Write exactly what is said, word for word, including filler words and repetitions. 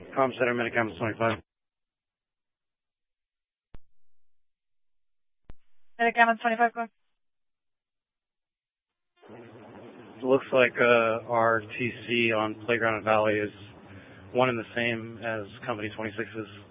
Com Center, Minicam twenty-five. Minicam twenty-five, go. It looks like uh, our T C on Playground and Valley is one and the same as Company twenty-six's.